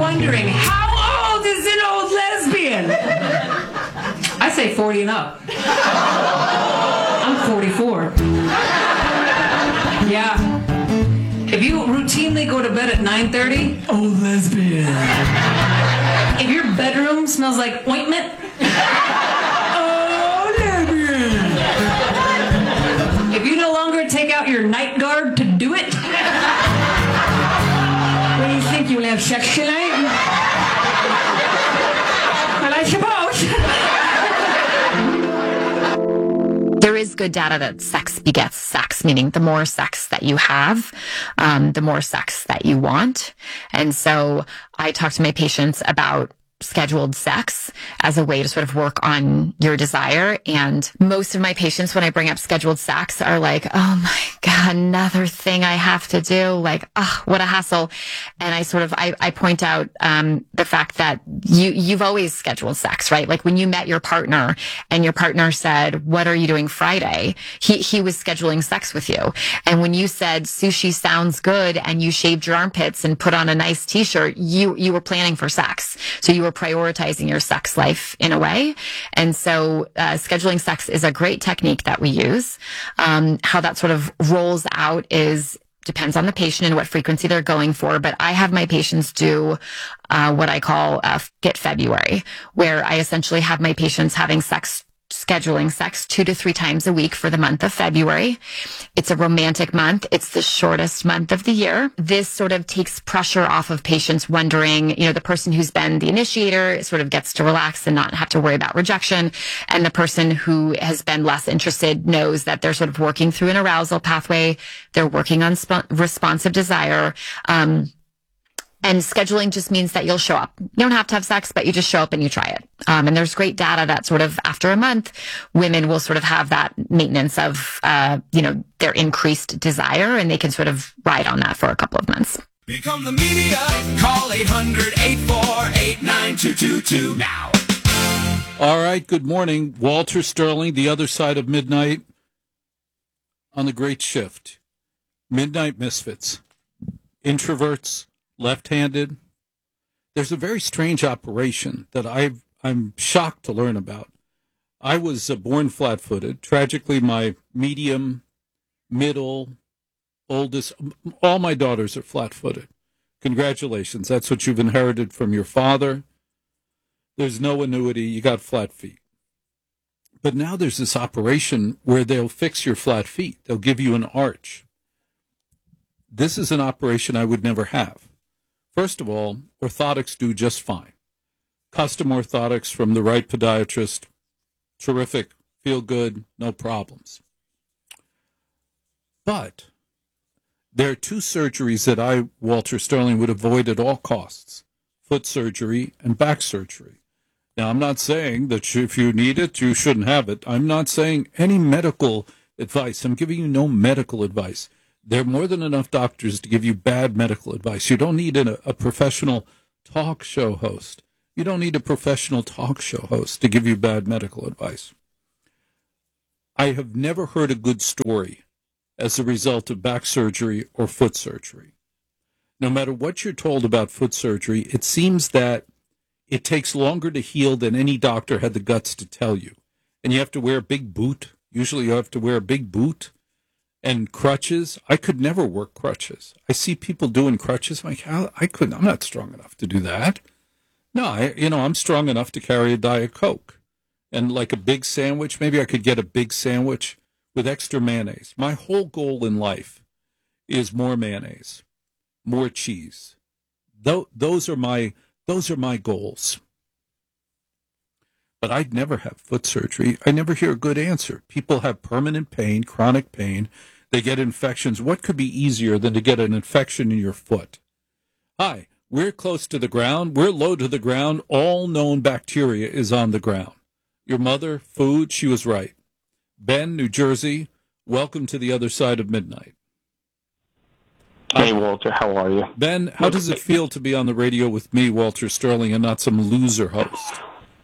wondering, how old is an old lesbian? I say 40 and up. I'm 44. Yeah. If you routinely go to bed at 9:30, old lesbian. If your bedroom smells like ointment, old lesbian. If you no longer take out your night guard to do it, what do you think, you will have sex tonight? Well, I suppose. There is good data that sex begets sex, meaning the more sex that you have, the more sex that you want. And so I talk to my patients about scheduled sex as a way to sort of work on your desire. And most of my patients, when I bring up scheduled sex, are like, oh my God, another thing I have to do. Like, oh, what a hassle. And I point out the fact that you've always scheduled sex, right? Like when you met your partner and your partner said, what are you doing Friday? He was scheduling sex with you. And when you said sushi sounds good and you shaved your armpits and put on a nice t-shirt, you were planning for sex. So you were prioritizing your sex life in a way. And so scheduling sex is a great technique that we use. How that sort of rolls out depends on the patient and what frequency they're going for. But I have my patients do what I call Get February, where I essentially have my patients scheduling sex 2 to 3 times a week for the month of February. It's a romantic month. It's the shortest month of the year. This sort of takes pressure off of patients wondering, the person who's been the initiator sort of gets to relax and not have to worry about rejection. And the person who has been less interested knows that they're sort of working through an arousal pathway. They're working on responsive desire. And scheduling just means that you'll show up. You don't have to have sex, but you just show up and you try it. And there's great data that sort of after a month, women will sort of have that maintenance of, their increased desire, and they can sort of ride on that for a couple of months. Become the media. Call 800-848-9222 now. All right. Good morning. Walter Sterling, The Other Side of Midnight on the Great Shift. Midnight Misfits. Introverts. Left-handed. There's a very strange operation that I'm shocked to learn about. I was born flat-footed. Tragically, my medium, middle, oldest, all my daughters are flat-footed. Congratulations. That's what you've inherited from your father. There's no annuity. You got flat feet. But now there's this operation where they'll fix your flat feet. They'll give you an arch. This is an operation I would never have. First of all, orthotics do just fine. Custom orthotics from the right podiatrist, terrific, feel good, no problems. But there are 2 surgeries that I, Walter Sterling, would avoid at all costs: foot surgery and back surgery. Now, I'm not saying that if you need it, you shouldn't have it. I'm not saying any medical advice. I'm giving you no medical advice. There are more than enough doctors to give you bad medical advice. You don't need a professional talk show host. You don't need a professional talk show host to give you bad medical advice. I have never heard a good story as a result of back surgery or foot surgery. No matter what you're told about foot surgery, it seems that it takes longer to heal than any doctor had the guts to tell you. And you have to wear a big boot. Usually you have to wear a big boot. And crutches, I could never work crutches. I see people doing crutches. I'm like, I'm not strong enough to do that. No, I'm strong enough to carry a Diet Coke. And like a big sandwich, maybe I could get a big sandwich with extra mayonnaise. My whole goal in life is more mayonnaise, more cheese. Those are my goals. But I'd never have foot surgery. I never hear a good answer. People have permanent pain, chronic pain. They get infections. What could be easier than to get an infection in your foot? Hi, we're close to the ground. We're low to the ground. All known bacteria is on the ground. Your mother, food, she was right. Ben, New Jersey, welcome to The Other Side of Midnight. Hey, Walter, how are you? Ben, how does it feel to be on the radio with me, Walter Sterling, and not some loser host?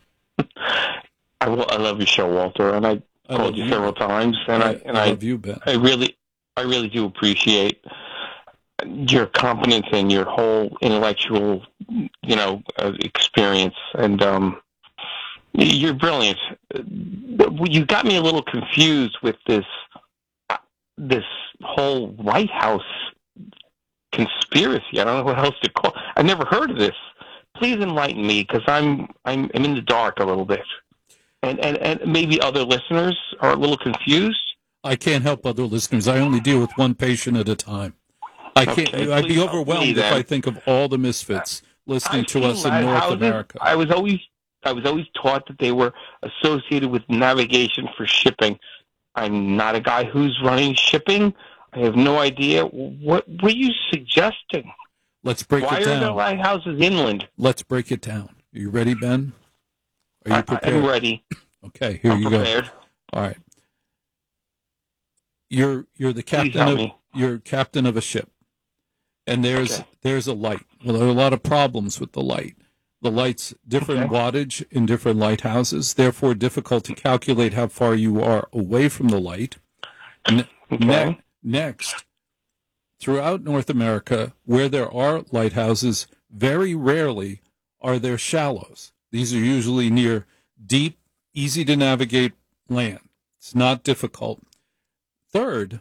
I love your show, Walter, and I called you several times, and I love you, Ben. I really do appreciate your competence and your whole intellectual experience, and you're brilliant. You got me a little confused with this whole White House conspiracy. I don't know what else to call. I never heard of this. Please enlighten me, because I'm in the dark a little bit, and maybe other listeners are a little confused. I can't help other listeners. I only deal with one patient at a time. I can't. Okay, I'd be please help overwhelmed me, if then. I think of all the misfits listening I've to seen us in North lighthouses. America. I was always taught that they were associated with navigation for shipping. I'm not a guy who's running shipping. I have no idea. What were you suggesting? Let's break Why it are there down. lighthouses inland? Let's break it down. Are you ready, Ben? Are you prepared? I'm ready. Okay, here I'm you prepared. go. All right. You're the captain help of me. you're captain of a ship, and there's Okay. a light. Well, there are a lot of problems with the light. The light's different Okay. wattage in different lighthouses, therefore difficult to calculate how far you are away from the light. Okay. Next, throughout North America, where there are lighthouses, very rarely are there shallows. These are usually near deep, easy to navigate land. It's not difficult. Third,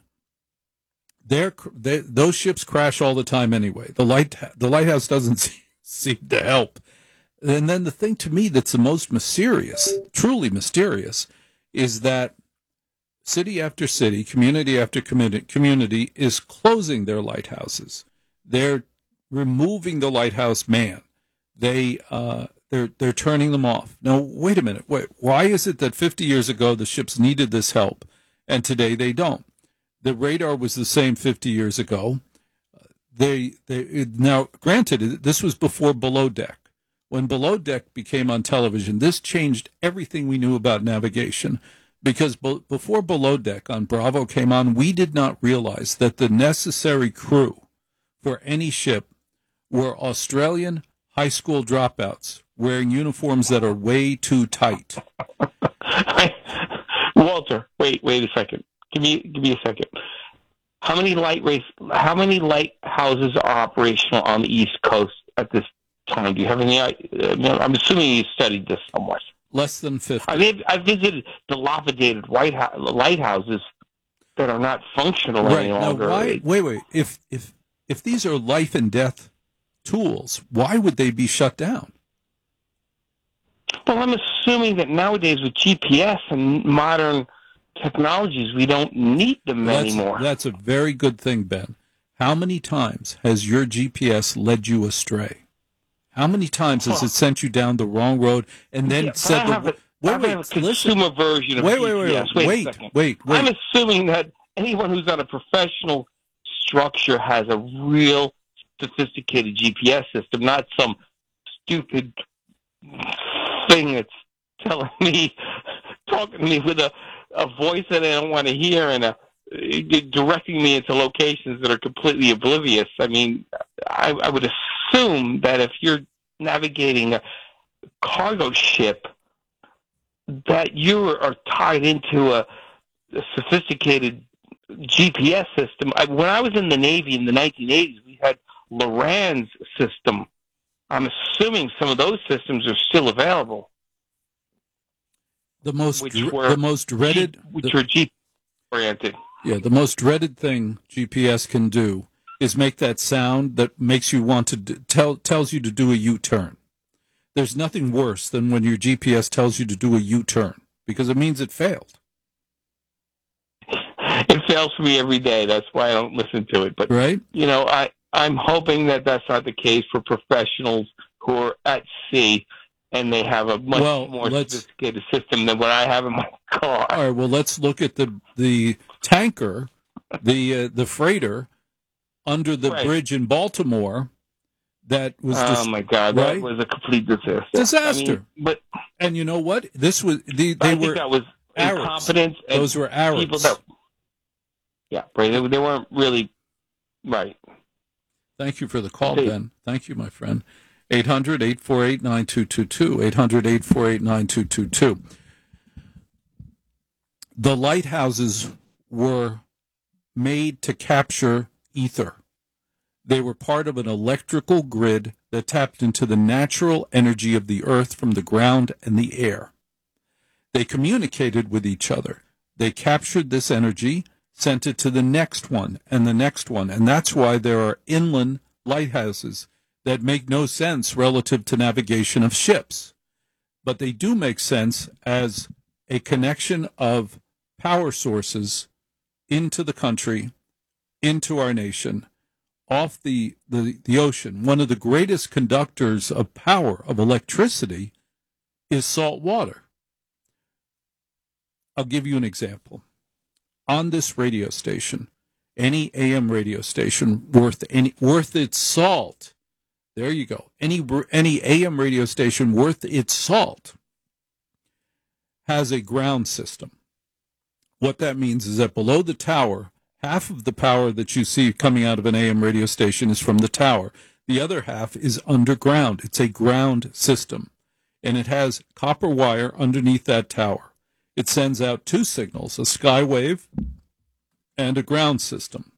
those ships crash all the time anyway. The lighthouse doesn't seem to help. And then the thing to me that's the most mysterious, truly mysterious, is that city after city, community after community is closing their lighthouses. They're removing the lighthouse man. They're turning them off. Now, wait a minute. Why is it that 50 years ago the ships needed this help and today they don't? The radar was the same 50 years ago. Now, granted, this was before Below Deck. When Below Deck became on television, this changed everything we knew about navigation. Because before Below Deck on Bravo came on, we did not realize that the necessary crew for any ship were Australian high school dropouts wearing uniforms that are way too tight. Walter, wait a second. Give me a second. How many lighthouses are operational on the East Coast at this time? Do you have any idea? I'm assuming you studied this somewhat. Less than 50. I visited dilapidated lighthouses that are not functional Right. any Now, longer. wait. If these are life and death tools, why would they be shut down? Well, I'm assuming that nowadays with GPS and modern technologies, we don't need them anymore. That's a very good thing, Ben. How many times has your GPS led you astray? How many times has it sent you down the wrong road and then said I have a consumer version of GPS. Wait a second. Wait. I'm assuming that anyone who's on a professional structure has a real sophisticated GPS system, not some stupid thing that's talking to me with a voice that I don't want to hear and directing me into locations that are completely oblivious. I mean, I would assume that if you're navigating a cargo ship, that you are tied into a sophisticated GPS system. When I was in the Navy in the 1980s, we had Loran's system. I'm assuming some of those systems are still available. The most dreaded, which are Jeep oriented. Yeah, the most dreaded thing GPS can do is make that sound that makes you want to tells you to do a U-turn. There's nothing worse than when your GPS tells you to do a U-turn because it means it failed. It fails for me every day. That's why I don't listen to it. But right, I'm hoping that that's not the case for professionals who are at sea and they have a much more sophisticated system than what I have in my car. All right. Well, let's look at the tanker, the freighter under the bridge in Baltimore. That was oh my God! That was a complete disaster. Disaster. And you know what? This was I think that was incompetence. Those were Arabs. People right. They weren't really right. Thank you for the call, Ben. Thank you, my friend. 800-848-9222. 800-848-9222. The lighthouses were made to capture ether. They were part of an electrical grid that tapped into the natural energy of the earth from the ground and the air. They communicated with each other. They captured this energy, sent it to the next one and the next one. And that's why there are inland lighthouses that make no sense relative to navigation of ships. But they do make sense as a connection of power sources into the country, into our nation, off the ocean. One of the greatest conductors of power, of electricity, is salt water. I'll give you an example. On this radio station, any AM radio station worth its salt, there you go, any AM radio station worth its salt has a ground system. What that means is that below the tower, half of the power that you see coming out of an AM radio station is from the tower. The other half is underground. It's a ground system, and it has copper wire underneath that tower. It sends out two signals, a skywave and a ground system.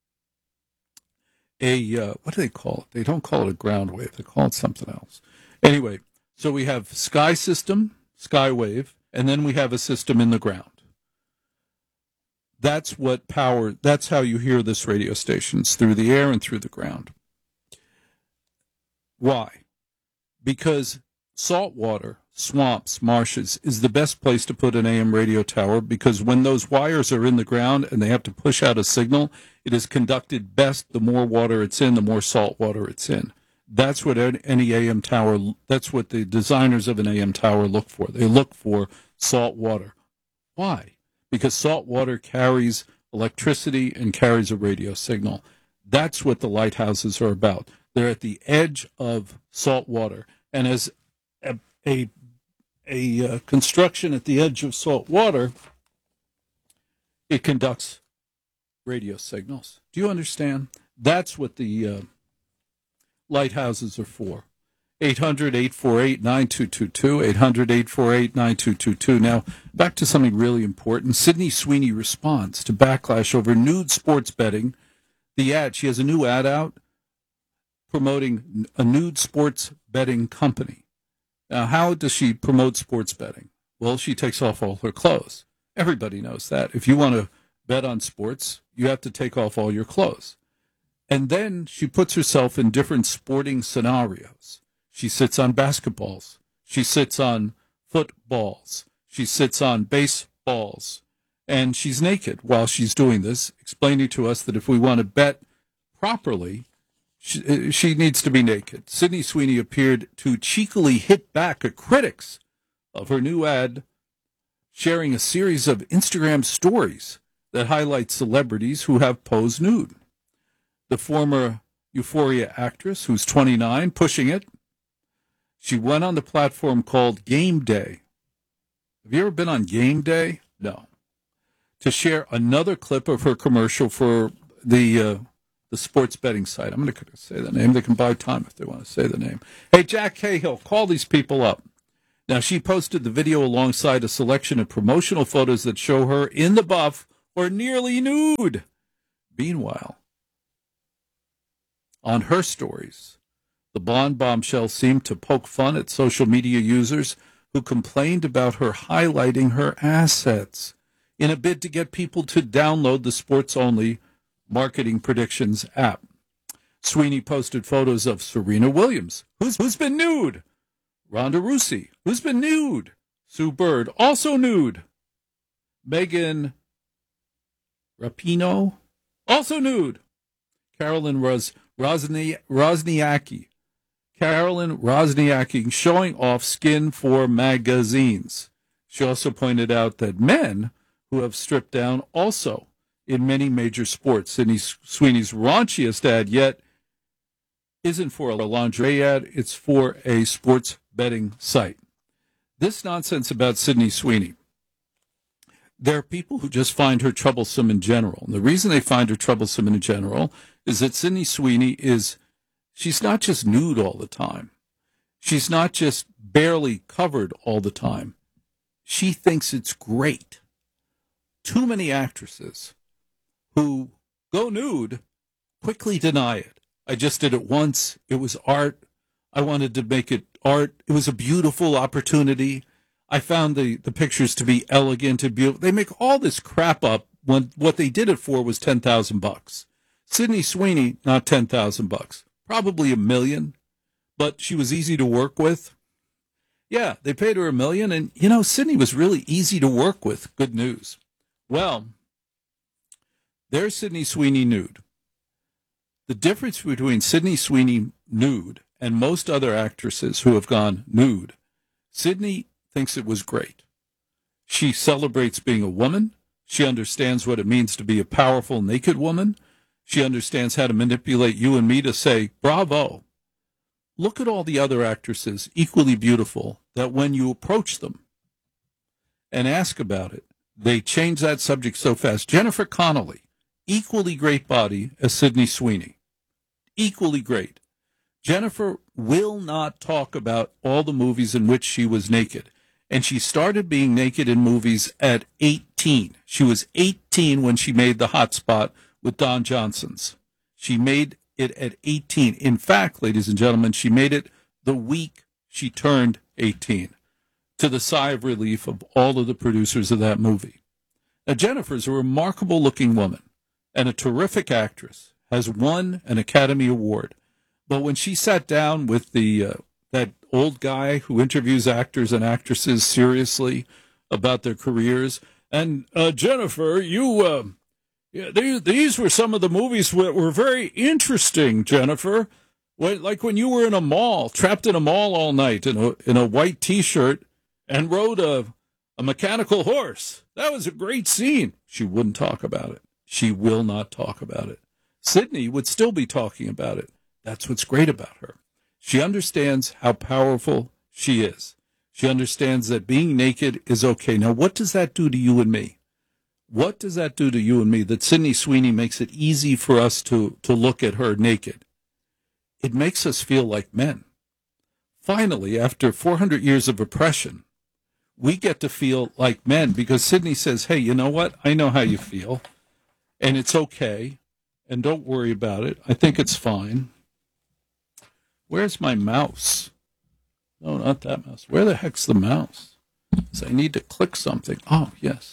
What do they call it? They don't call it a ground wave. They call it something else. Anyway, so we have sky system, skywave, and then we have a system in the ground. That's how you hear this radio station. It's through the air and through the ground. Why? Because salt water, swamps, marshes is the best place to put an AM radio tower, because when those wires are in the ground and they have to push out a signal, it is conducted best the more water it's in, the more salt water it's in. That's what any AM tower, that's what the designers of an AM tower look for. They look for salt water. Why? Because salt water carries electricity and carries a radio signal. That's what the lighthouses are about. They're at the edge of salt water. And as a construction at the edge of salt water, it conducts radio signals. Do you understand? That's what the lighthouses are for. 800-848-9222, 800-848-9222. Now, back to something really important. Sydney Sweeney responds to backlash over nude sports betting. The ad, she has a new ad out promoting a nude sports betting company. Now, how does she promote sports betting? Well, she takes off all her clothes. Everybody knows that. If you want to bet on sports, you have to take off all your clothes. And then she puts herself in different sporting scenarios. She sits on basketballs. She sits on footballs. She sits on baseballs. And she's naked while she's doing this, explaining to us that if we want to bet properly, she needs to be naked. Sydney Sweeney appeared to cheekily hit back at critics of her new ad, sharing a series of Instagram stories that highlight celebrities who have posed nude. The former Euphoria actress, who's 29, pushing it. She went on the platform called Game Day. Have you ever been on Game Day? No. To share another clip of her commercial for the sports betting site. I'm going to say the name. They can buy time if they want to say the name. Hey, Jack Cahill, call these people up. Now, she posted the video alongside a selection of promotional photos that show her in the buff or nearly nude. Meanwhile, on her stories, the blonde bombshell seemed to poke fun at social media users who complained about her highlighting her assets in a bid to get people to download the sports-only Marketing Predictions app. Sweeney posted photos of Serena Williams, who's been nude. Ronda Rousey, who's been nude. Sue Bird, also nude. Megan Rapinoe, also nude. Carolyn Wozniacki showing off skin for magazines. She also pointed out that men who have stripped down also in many major sports. Sydney Sweeney's raunchiest ad yet isn't for a lingerie ad, it's for a sports betting site. This nonsense about Sydney Sweeney, there are people who just find her troublesome in general. And the reason they find her troublesome in general is that Sydney Sweeney she's not just nude all the time. She's not just barely covered all the time. She thinks it's great. Too many actresses who go nude quickly deny it. I just did it once. It was art. I wanted to make it art. It was a beautiful opportunity. I found the pictures to be elegant and beautiful. They make all this crap up when what they did it for was $10,000. Sydney Sweeney, not $10,000, probably $1 million, but she was easy to work with. Yeah, they paid her $1 million, and Sydney was really easy to work with. Good news. Well, there's Sydney Sweeney nude. The difference between Sydney Sweeney nude and most other actresses who have gone nude, Sydney thinks it was great. She celebrates being a woman. She understands what it means to be a powerful, naked woman. She understands how to manipulate you and me to say, bravo. Look at all the other actresses, equally beautiful, that when you approach them and ask about it, they change that subject so fast. Jennifer Connelly, equally great body as Sydney Sweeney. Equally great. Jennifer will not talk about all the movies in which she was naked. And she started being naked in movies at 18. She was 18 when she made The Hot Spot with Don Johnson's. She made it at 18. In fact, ladies and gentlemen, she made it the week she turned 18, to the sigh of relief of all of the producers of that movie. Now, Jennifer's a remarkable looking woman and a terrific actress, has won an Academy Award. But when she sat down with that old guy who interviews actors and actresses seriously about their careers, and Jennifer, these were some of the movies that were very interesting, Jennifer. Like when you were in a mall, trapped in a mall all night in a white T-shirt and rode a mechanical horse. That was a great scene. She wouldn't talk about it. She will not talk about it. Sydney would still be talking about it. That's what's great about her. She understands how powerful she is. She understands that being naked is okay. Now, what does that do to you and me? What does that do to you and me, that Sydney Sweeney makes it easy for us to look at her naked? It makes us feel like men. Finally, after 400 years of oppression, we get to feel like men because Sydney says, hey, you know what? I know how you feel, and it's okay, and don't worry about it. I think it's fine. Where's my mouse? No, not that mouse. Where the heck's the mouse? So I need to click something. Oh, yes.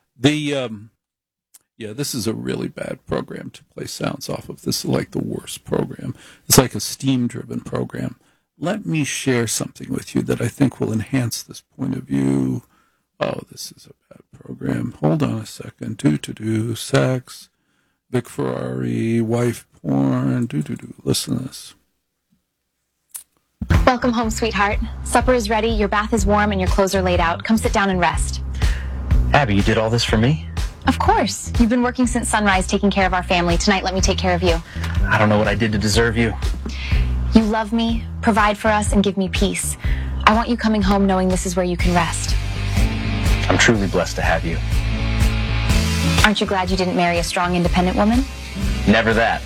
This is a really bad program to play sounds off of. This is like the worst program. It's like a Steam-driven program. Let me share something with you that I think will enhance this point of view. Oh, this is a bad program. Hold on a second. Sex, Vic Ferrari, wife porn, Listen to this. Welcome home, sweetheart. Supper is ready, your bath is warm, and your clothes are laid out. Come sit down and rest. Abby, you did all this for me? Of course. You've been working since sunrise, taking care of our family. Tonight, let me take care of you. I don't know what I did to deserve you. You love me, provide for us, and give me peace. I want you coming home knowing this is where you can rest. I'm truly blessed to have you. Aren't you glad you didn't marry a strong, independent woman? Never that.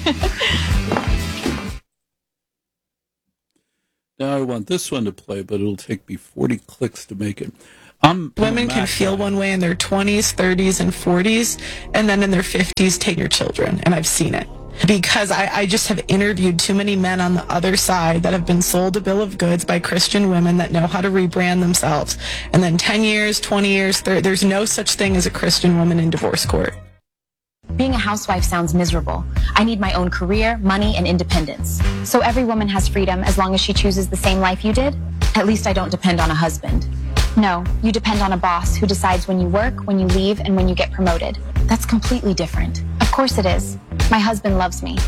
Now I want this one to play, but it'll take me 40 clicks to make it. Women can feel one way in their 20s, 30s, and 40s, and then in their 50s take your children, and I've seen it. Because I just have interviewed too many men on the other side that have been sold a bill of goods by Christian women that know how to rebrand themselves. And then 10 years, 20 years, there's no such thing as a Christian woman in divorce court. Being a housewife sounds miserable. I need my own career, money, and independence. So every woman has freedom as long as she chooses the same life you did? At least I don't depend on a husband. No, you depend on a boss who decides when you work, when you leave, and when you get promoted. That's completely different. Of course it is. My husband loves me.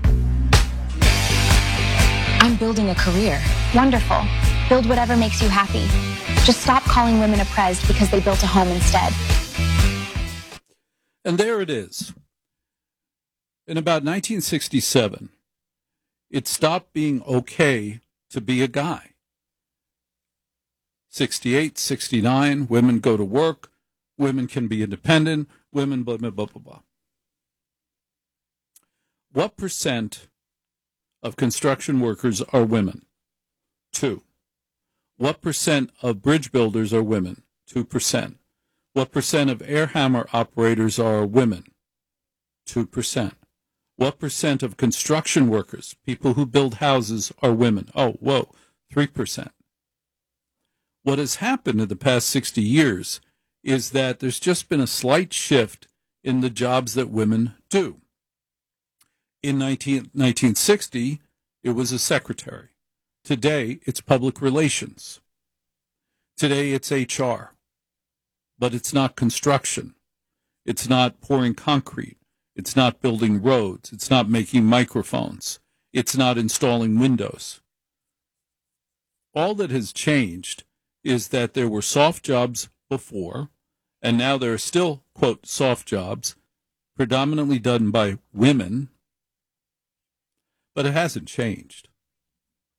I'm building a career. Wonderful. Build whatever makes you happy. Just stop calling women oppressed because they built a home instead. And there it is. In about 1967, it stopped being okay to be a guy. 68, 69, women go to work, women can be independent, women blah, blah, blah, blah, blah. What percent of construction workers are women? 2. What percent of bridge builders are women? 2%. What percent of air hammer operators are women? 2%. What percent of construction workers, people who build houses, are women? Oh, whoa, 3%. What has happened in the past 60 years is that there's just been a slight shift in the jobs that women do. In 1960, it was a secretary. Today, it's public relations. Today, it's HR. But it's not construction. It's not pouring concrete. It's not building roads. It's not making microphones. It's not installing windows. All that has changed is that there were soft jobs before, and now there are still, quote, soft jobs, predominantly done by women, but it hasn't changed.